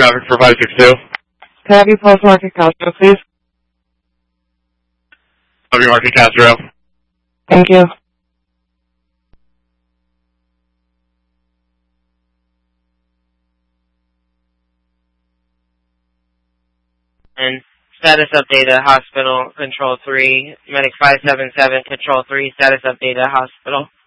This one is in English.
traffic for 562. Can I have you post Market Castro, please? Have you Market Castro? Thank you. And status update at hospital, control 3, medic 577, control 3, status update at hospital.